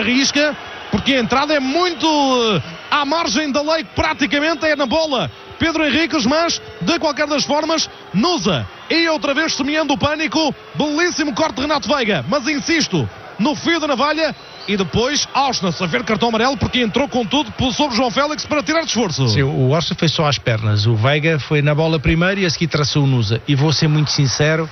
arrisca, porque a entrada é muito à margem da lei, praticamente é na bola Pedro Henriques, mas de qualquer das formas Nusa e outra vez semeando o pânico. Belíssimo corte de Renato Veiga, mas insisto, no fio da navalha. E depois Auschwitz a ver cartão amarelo porque entrou com tudo sobre João Félix para tirar de esforço. Sim, o Auschwitz foi só às pernas. O Veiga foi na bola primeiro e a seguir traçou o Nusa. E vou ser muito sincero,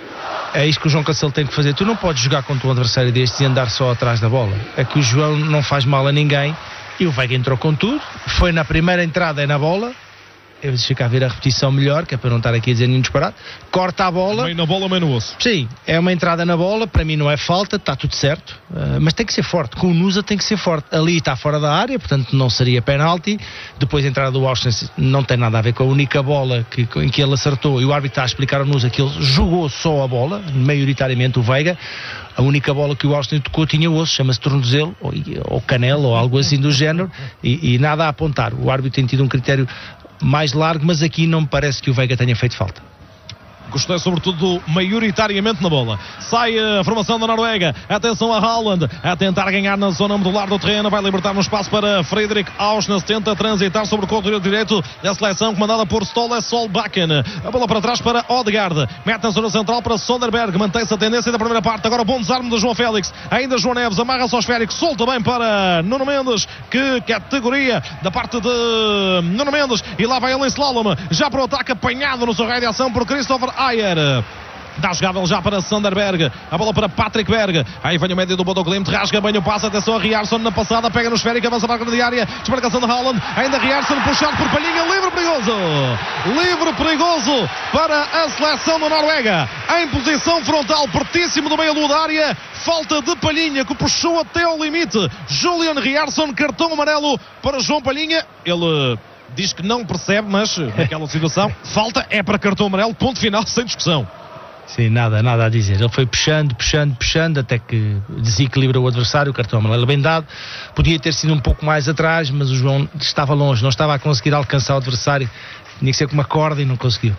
é isto que o João Cancelo tem que fazer. Tu não podes jogar contra um adversário destes e andar só atrás da bola. É que o João não faz mal a ninguém. E o Veiga entrou com tudo. Foi na primeira entrada e na bola. Eu vou ficar a ver a repetição melhor, que é para não estar aqui a dizer nenhum disparate. Corta a bola. Meio na bola, meio no osso. Sim, é uma entrada na bola. Para mim não é falta, está tudo certo. Mas tem que ser forte. Com o Nusa tem que ser forte. Ali está fora da área, portanto não seria penalti. Depois a entrada do Auschwitz não tem nada a ver com a única bola em que ele acertou. E o árbitro está a explicar ao Nusa que ele jogou só a bola, maioritariamente o Veiga. A única bola que o Austin tocou tinha osso, chama-se tornozelo ou canela ou algo assim do género. E nada a apontar. O árbitro tem tido um critério mais largo, mas aqui não me parece que o Veiga tenha feito falta. Gostei sobretudo maioritariamente na bola. Sai a formação da Noruega. Atenção a Haaland a tentar ganhar na zona modular do terreno. Vai libertar no espaço para Fredrik Auschwitz. Tenta transitar sobre o corredor direito da seleção comandada por Ståle Solbakken. A bola para trás para Odegaard. Mete na zona central para Sonderberg. Mantém-se a tendência da primeira parte. Agora bom desarme de João Félix. Ainda João Neves amarra-se ao esférico. Solta bem para Nuno Mendes. Que categoria da parte de Nuno Mendes. E lá vai ele em slalom. Já para o ataque apanhado no seu raio de ação por Christopher Ayer. Dá jogada já para Sanderberg. A bola para Patrick Berg. Aí vem o médio do Bodo Glimt. Rasga bem o passe. Atenção a Riarsson na passada. Pega no esférico. Avança para a grande área. Desmarcação de Haaland. Ainda Riarsson puxado por Palhinha. Livre perigoso. Livre perigoso para a seleção da Noruega. Em posição frontal. Pertíssimo do meio da área. Falta de Palhinha que puxou até ao limite. Julian Riarsson. Cartão amarelo para João Palhinha. Ele diz que não percebe, mas naquela situação, falta é para cartão amarelo, ponto final, sem discussão. Sim, nada a dizer. Ele foi puxando, até que desequilibra o adversário. O cartão amarelo bem dado. Podia ter sido um pouco mais atrás, mas o João estava longe, não estava a conseguir alcançar o adversário. Tinha que ser com uma corda e não conseguiu.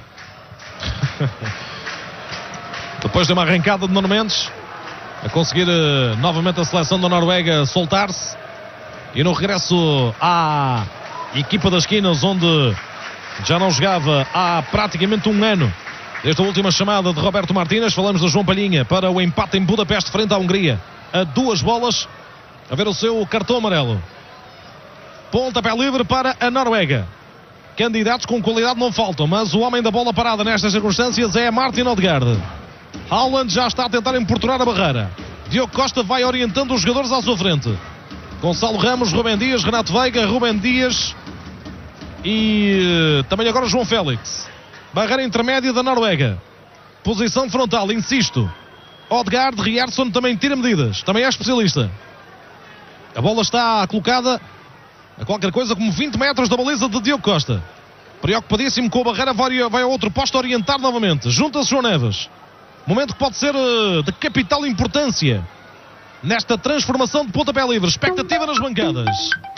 Depois de uma arrancada de Nuno Mendes, a conseguir novamente a seleção da Noruega soltar-se. E no regresso à equipa das esquinas, onde já não jogava há praticamente um ano, desde a última chamada de Roberto Martínez. Falamos de João Palhinha para o empate em Budapeste frente à Hungria, a 2 bolas, a ver o seu cartão amarelo. Pontapé livre para a Noruega. Candidatos com qualidade não faltam, mas o homem da bola parada nestas circunstâncias é Martin Odegaard. Haaland já está a tentar importunar a barreira. Diogo Costa vai orientando os jogadores à sua frente. Gonçalo Ramos, Rubem Dias, Renato Veiga, Rubem Dias e também agora João Félix. Barreira intermédia da Noruega. Posição frontal, insisto. Odegaard, Riarsson também tira medidas. Também é especialista. A bola está colocada a qualquer coisa como 20 metros da baliza de Diogo Costa. Preocupadíssimo com a barreira, vai a outro posto a orientar novamente. Junta-se João Neves. Momento que pode ser de capital importância nesta transformação de pontapé livre. Expectativa nas bancadas.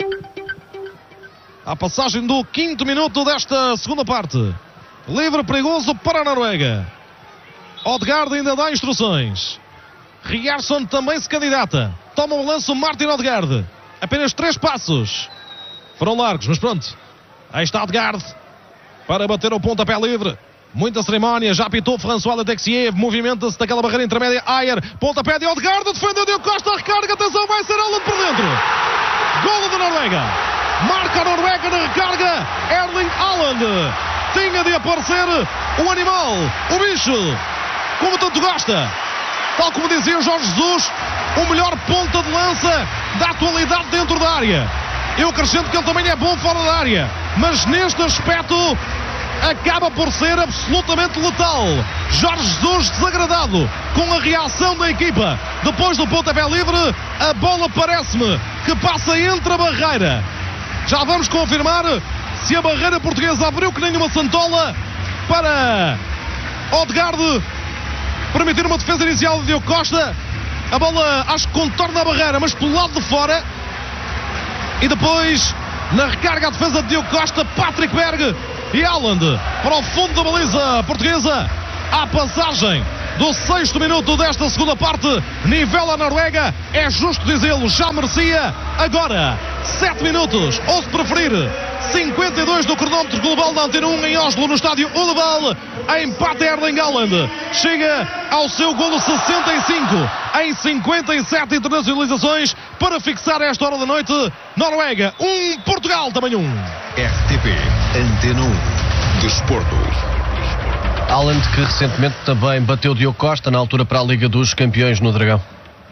A passagem do 5º minuto desta segunda parte. Livre perigoso para a Noruega. Odegaard ainda dá instruções. Riarsson também se candidata. Toma o lance Martin Odegaard. Apenas 3 passos. Foram largos, mas pronto. Aí está Odegaard para bater o pontapé livre. Muita cerimónia, já apitou François Letexier, movimenta-se daquela barreira intermédia. Ayer, pontapé de Odegaard, defendeu Diogo Costa, recarga, atenção, vai ser Haaland por dentro. Golo da Noruega. Marca a Noruega na recarga, Erling Haaland. Tinha de aparecer o animal, o bicho, como tanto gosta. Tal como dizia o Jorge Jesus, o melhor ponta de lança da atualidade dentro da área. Eu acrescento que ele também é bom fora da área, mas neste aspecto acaba por ser absolutamente letal. Jorge Jesus desagradado com a reação da equipa. Depois do pontapé livre, a bola parece-me que passa entre a barreira. Já vamos confirmar se a barreira portuguesa abriu que nem uma santola para Odegaard permitir uma defesa inicial de Diogo Costa. A bola acho que contorna a barreira, mas pelo lado de fora. E depois, na recarga, a defesa de Diogo Costa, Patrick Berg e Haaland para o fundo da baliza portuguesa. A passagem do 6º minuto desta segunda parte. Nivela a Noruega, é justo dizê-lo, já merecia. Agora, 7 minutos, ou se preferir, 52 do cronómetro global da Antena 1 em Oslo, no estádio Ullevall. Empate Erling Haaland. Chega ao seu golo 65 em 57 internacionalizações para fixar esta hora da noite. Noruega 1, Portugal também 1. RTP Antena 1 Desporto. Haaland, que recentemente também bateu Diogo Costa na altura para a Liga dos Campeões no Dragão.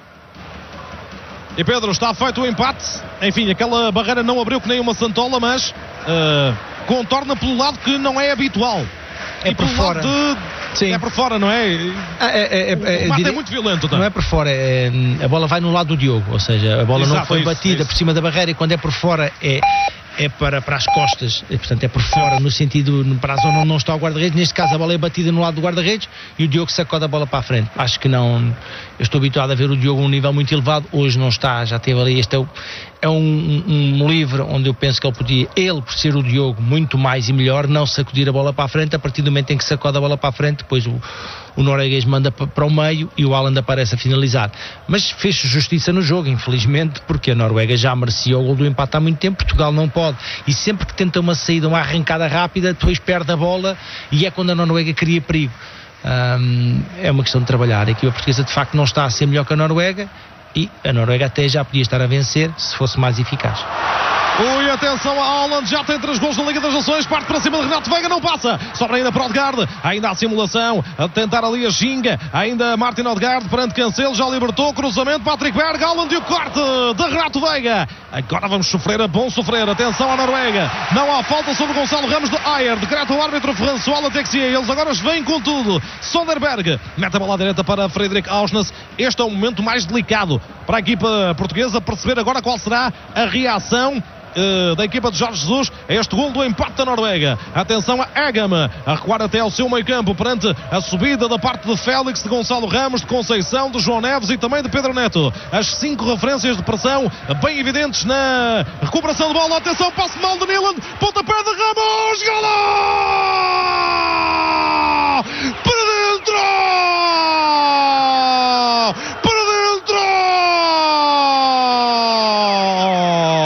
E Pedro, está feito o empate. Enfim, aquela barreira não abriu que nem uma santola, mas contorna pelo lado que não é habitual. É por fora. Sim. É por fora, não é? O mate é muito violento. Não é por fora, a bola vai no lado do Diogo, ou seja, a bola não foi batida por cima da barreira, e quando é por fora é para as costas, e, portanto é por fora, no sentido, para a zona onde não está o guarda-redes. Neste caso a bola é batida no lado do guarda-redes e o Diogo sacode a bola para a frente. Acho que não, eu estou habituado a ver o Diogo a um nível muito elevado, hoje não está, já teve ali, este é um livre onde eu penso que ele podia, por ser o Diogo, muito mais e melhor, não sacudir a bola para a frente. A partir do momento em que sacode a bola para a frente, depois o norueguês manda para o meio e o Haaland aparece a finalizar. Mas fez justiça no jogo, infelizmente, porque a Noruega já merecia o gol do empate há muito tempo. Portugal não pode, e sempre que tenta uma saída, uma arrancada rápida, depois perde a bola, e é quando a Noruega cria perigo. É uma questão de trabalhar. A equipa portuguesa de facto não está a ser melhor que a Noruega, e a Noruega até já podia estar a vencer se fosse mais eficaz. Ui, atenção a Haaland, já tem 3 gols na Liga das Nações, parte para cima de Renato Veiga, não passa, sobra ainda para Odegaard, ainda a simulação, a tentar ali a ginga, ainda Martin Odegaard perante Cancelo, já libertou, cruzamento, Patrick Berg, Haaland e o corte de Renato Veiga. Agora vamos sofrer, bom sofrer, atenção à Noruega, não há falta sobre Gonçalo Ramos de Ayer, decreta o árbitro François Letexia, eles agora vêm com tudo. Sonderberg mete a bola à direita para Fredrik Aursnes. Este é o momento mais delicado para a equipa portuguesa perceber agora qual será a reação da equipa de Jorge Jesus a este gol do empate da Noruega. Atenção a Egam a recuar até ao seu meio campo perante a subida da parte de Félix, de Gonçalo Ramos, de Conceição, de João Neves e também de Pedro Neto. As 5 referências de pressão bem evidentes na recuperação de bola. Atenção, passe mal de Nyland, pontapé de Ramos, golo! Para dentro! Para dentro!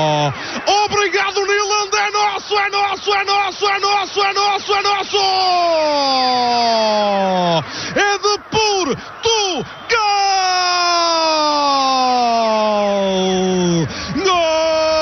Obrigado, Nyland, é nosso, é nosso, é nosso, é nosso, é nosso, é nosso!